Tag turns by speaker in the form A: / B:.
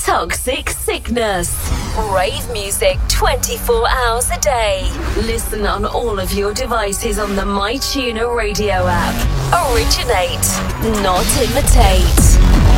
A: Toxic Sickness. Rave music 24 hours a day. Listen on all of your devices on the MyTuner radio app. Originate, not imitate.